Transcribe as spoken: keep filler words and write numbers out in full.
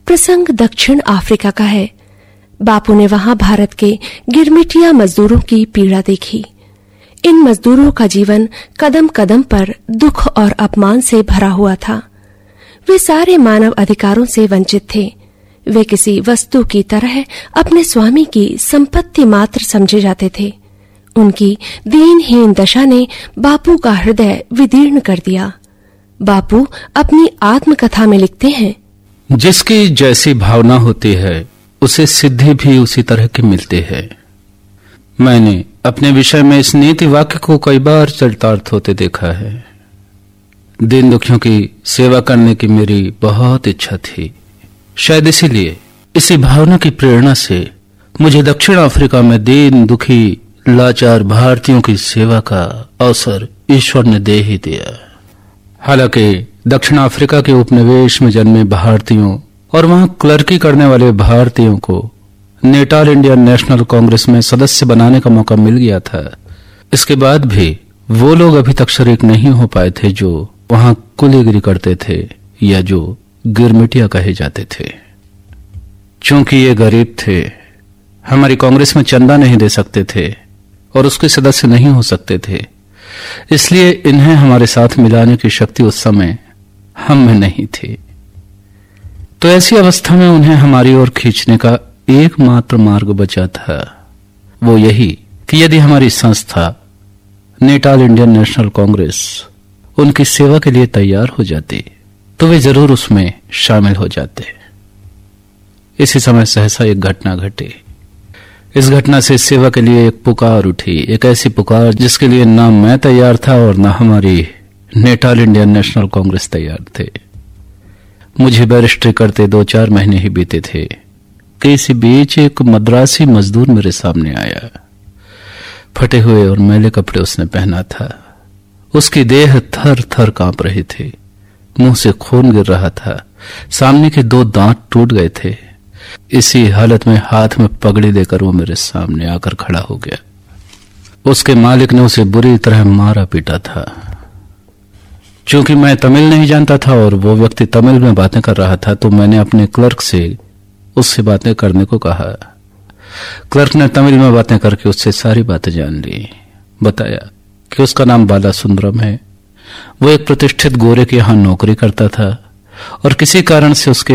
प्रसंग दक्षिण अफ्रीका का है। बापू ने वहां भारत के गिरमिटिया मजदूरों की पीड़ा देखी। इन मजदूरों का जीवन कदम कदम पर दुख और अपमान से भरा हुआ था। वे सारे मानव अधिकारों से वंचित थे। वे किसी वस्तु की तरह अपने स्वामी की संपत्ति मात्र समझे जाते थे। उनकी दीनहीन दशा ने बापू का हृदय विदीर्ण कर दिया। बापू अपनी आत्मकथा में लिखते हैं, जिसकी जैसी भावना होती है उसे सिद्धि भी उसी तरह की मिलती है। मैंने अपने विषय में इस नीति वाक्य को कई बार चरितार्थ होते देखा है। दीन दुखियों की सेवा करने की मेरी बहुत इच्छा थी। शायद इसीलिए इसी भावना की प्रेरणा से मुझे दक्षिण अफ्रीका में दीन दुखी लाचार भारतीयों की सेवा का अवसर ईश्वर ने दे ही दिया। हालांकि दक्षिण अफ्रीका के उपनिवेश में जन्मे भारतीयों और वहां क्लर्की करने वाले भारतीयों को नेटाल इंडियन नेशनल कांग्रेस में सदस्य बनाने का मौका मिल गया था। इसके बाद भी वो लोग अभी तक शरीक नहीं हो पाए थे जो वहां कुलीगिरी करते थे या जो गिरमिटिया कहे जाते थे। चूंकि ये गरीब थे, हमारी कांग्रेस में चंदा नहीं दे सकते थे और उसके सदस्य नहीं हो सकते थे, इसलिए इन्हें हमारे साथ मिलाने की शक्ति उस समय हम में नहीं थी। तो ऐसी अवस्था में उन्हें हमारी ओर खींचने का एकमात्र मार्ग बचा था, वो यही कि यदि हमारी संस्था नेटाल इंडियन नेशनल कांग्रेस उनकी सेवा के लिए तैयार हो जाती तो वे जरूर उसमें शामिल हो जाते। इसी समय सहसा एक घटना घटी। इस घटना से सेवा के लिए एक पुकार उठी, एक ऐसी पुकार जिसके लिए ना मैं तैयार था और ना हमारी नेटाल इंडियन नेशनल कांग्रेस तैयार थे। मुझे बैरिस्ट्री करते दो चार महीने ही बीते थे कि इसी बीच एक मद्रासी मजदूर मेरे सामने आया। फटे हुए और मैले कपड़े उसने पहना था। उसकी देह थर थर कांप रही थी, मुंह से खून गिर रहा था, सामने के दो दांत टूट गए थे। इसी हालत में हाथ में पगड़ी लेकर वो मेरे सामने आकर खड़ा हो गया। उसके मालिक ने उसे बुरी तरह मारा पीटा था। चूंकि मैं तमिल नहीं जानता था और वो व्यक्ति तमिल में बातें कर रहा था, तो मैंने अपने क्लर्क से उससे बातें करने को कहा। क्लर्क ने तमिल में बातें करके उससे सारी बातें जान ली। बताया कि उसका नाम बाला सुंदरम है, वो एक प्रतिष्ठित गोरे के यहां नौकरी करता था और किसी कारण से उसके